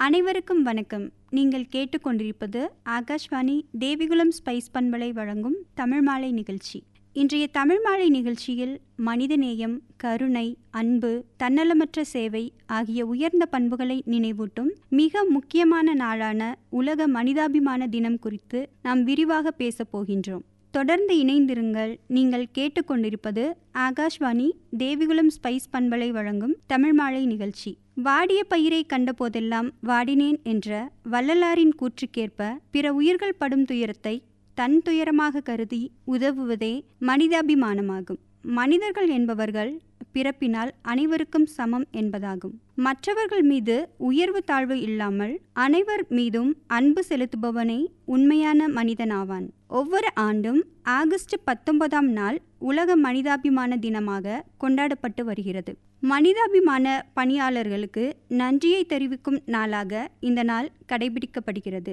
அனைவருக்கும் வணக்கம். நீங்கள் கேட்டுக்கொண்டிருப்பது ஆகாஷ்வாணி தேவிகுலம் ஸ்பைஸ் பண்பலை வழங்கும் தமிழ் மாலை நிகழ்ச்சி. இன்றைய தமிழ் மாலை நிகழ்ச்சியில் மனிதநேயம், கருணை, அன்பு, தன்னலமற்ற சேவை ஆகிய உயர்ந்த பண்புகளை நினைவூட்டும் மிக முக்கியமான நாளான உலக மனிதாபிமான தினம் குறித்து நாம் விரிவாக பேசப் போகின்றோம். தொடர்ந்து இணைந்திருங்கள். நீங்கள் கேட்டுக்கொண்டிருப்பது ஆகாஷ்வாணி தேவிகுலம் ஸ்பைஸ் பண்பலை வழங்கும் தமிழ் மாலை நிகழ்ச்சி. வாடிய பயிரை கண்டபோதெல்லாம் வாடினேன் என்ற வள்ளலாரின் கூற்றுக்கேற்ப பிற உயிர்கள் படும் துயரத்தை தன் துயரமாக கருதி உதவுவதே மனிதாபிமானமாகும். மனிதர்கள் என்பவர்கள் பிறப்பினால் அனைவருக்கும் சமம் என்பதாகும். மற்றவர்கள் மீது உயர்வு தாழ்வு இல்லாமல் அனைவர் மீதும் அன்பு செலுத்துபவனே உண்மையான மனிதனாவான். ஒவ்வொரு ஆண்டும் ஆகஸ்ட் 19ஆம் நாள் உலக மனிதாபிமான தினமாக கொண்டாடப்பட்டு வருகிறது. மனிதாபிமான பணியாளர்களுக்கு நன்றியை தெரிவிக்கும் நாளாக இந்த நாள் கடைபிடிக்கப்படுகிறது.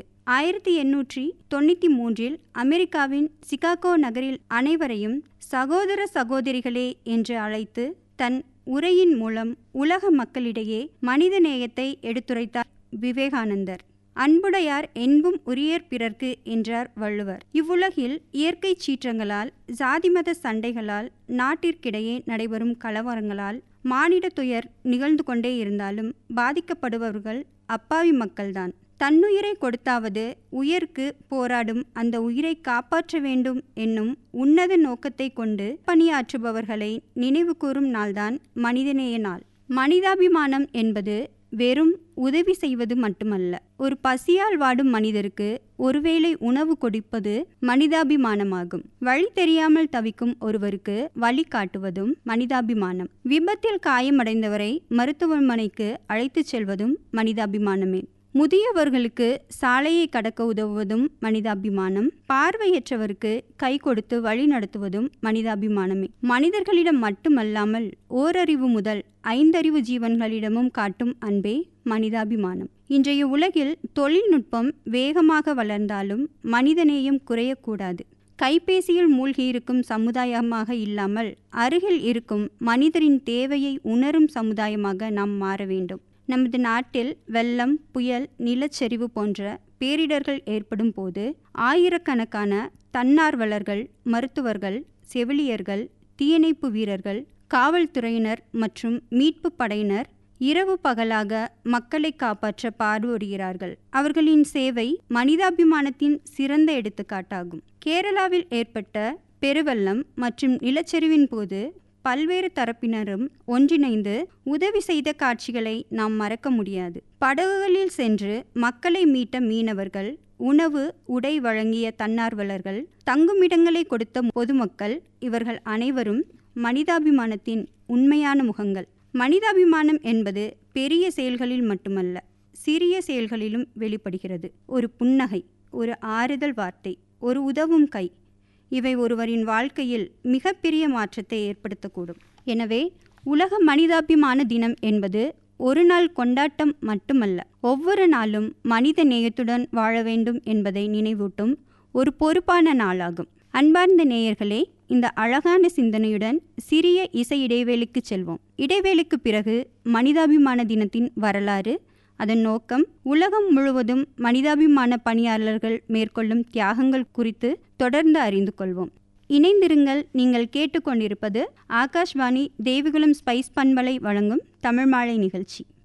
1893 அமெரிக்காவின் சிகாகோ நகரில் அனைவரையும் சகோதர சகோதரிகளே என்று அழைத்து தன் உரையின் மூலம் உலக மக்களிடையே மனித நேயத்தை எடுத்துரைத்தார் விவேகானந்தர். அன்புடையார் என்பும் உரியர் பிறர்க்கு என்றார் வள்ளுவர். இவ்வுலகில் இயற்கை சீற்றங்களால், ஜாதிமத சண்டைகளால், நாட்டிற்கிடையே நடைபெறும் கலவரங்களால் மானிட துயர் நிகழ்ந்து கொண்டே இருந்தாலும் பாதிக்கப்படுபவர்கள் அப்பாவி மக்கள்தான். தன்னுயிரை கொடுத்தாவது உயிருக்கு போராடும் அந்த உயிரை காப்பாற்ற வேண்டும் என்னும் உன்னத நோக்கத்தை கொண்டு பணியாற்றுபவர்களை நினைவு கூறும் நாள்தான் மனிதநேய நாள். மனிதாபிமானம் என்பது வெறும் உதவி செய்வது மட்டுமல்ல. ஒரு பசியால் வாடும் மனிதருக்கு ஒருவேளை உணவு கொடுப்பது மனிதாபிமானமாகும். வழி தெரியாமல் தவிக்கும் ஒருவருக்கு வழி காட்டுவதும் மனிதாபிமானம். விபத்தில் காயமடைந்தவரை மருத்துவமனைக்கு அழைத்துச் செல்வதும் மனிதாபிமானமே. முதியவர்களுக்கு சாலையை கடக்க உதவுவதும் மனிதாபிமானம். பார்வையற்றவருக்கு கை கொடுத்து வழி நடத்துவதும் மனிதாபிமானமே. மனிதர்களிடம் மட்டுமல்லாமல் ஓரறிவு முதல் 5 அறிவு ஜீவன்களிடமும் காட்டும் அன்பே மனிதாபிமானம். இன்றைய உலகில் தொழில்நுட்பம் வேகமாக வளர்ந்தாலும் மனிதநேயம் குறையக்கூடாது. கைபேசியில் மூழ்கியிருக்கும் சமுதாயமாக இல்லாமல் அருகில் இருக்கும் மனிதரின் தேவையை உணரும் சமுதாயமாக நாம் மாற வேண்டும். நமது நாட்டில் வெள்ளம், புயல், நிலச்சரிவு போன்ற பேரிடர்கள் ஏற்படும் போது ஆயிரக்கணக்கான தன்னார்வலர்கள், மருத்துவர்கள், செவிலியர்கள், தீயணைப்பு வீரர்கள், காவல்துறையினர் மற்றும் மீட்பு படையினர் இரவு பகலாக மக்களை காப்பாற்ற பாடுபடுகிறார்கள். அவர்களின் சேவை மனிதாபிமானத்தின் சிறந்த எடுத்துக்காட்டாகும். கேரளாவில் ஏற்பட்ட பெருவெள்ளம் மற்றும் நிலச்சரிவின் போது பல்வேறு தரப்பினரும் ஒன்றிணைந்து உதவி செய்த காட்சிகளை நாம் மறக்க முடியாது. படகுகளில் சென்று மக்களை மீட்ட மீனவர்கள், உணவு, உடை வழங்கிய தன்னார்வலர்கள், தங்குமிடங்களை கொடுத்த பொதுமக்கள், இவர்கள் அனைவரும் மனிதாபிமானத்தின் உண்மையான முகங்கள். மனிதாபிமானம் என்பது பெரிய செயல்களில் மட்டுமல்ல, சிறிய செயல்களிலும் வெளிப்படுகிறது. ஒரு புன்னகை, ஒரு ஆறுதல் வார்த்தை, ஒரு உதவும் கை, இவை ஒருவரின் வாழ்க்கையில் மிகப்பெரிய மாற்றத்தை ஏற்படுத்தக்கூடும். எனவே உலக மனிதாபிமான தினம் என்பது ஒரு நாள் கொண்டாட்டம் மட்டுமல்ல, ஒவ்வொரு நாளும் மனித நேயத்துடன் வாழ வேண்டும் என்பதை நினைவூட்டும் ஒரு பொறுப்பான நாளாகும். அன்பார்ந்த நேயர்களே, இந்த அழகான சிந்தனையுடன் சிறிய இசை இடைவேளைக்கு செல்வோம். இடைவேளைக்கு பிறகு மனிதாபிமான தினத்தின் வரலாறு, அதன் நோக்கம், உலகம் முழுவதும் மனிதாபிமான பணியாளர்கள் மேற்கொள்ளும் தியாகங்கள் குறித்து தொடர்ந்து அறிந்து கொள்வோம். இணைந்திருங்கள். நீங்கள் கேட்டுக்கொண்டிருப்பது ஆகாஷ்வாணி தேவிகுலம் ஸ்பைஸ் பண்பலை வழங்கும் தமிழ் மாலை நிகழ்ச்சி.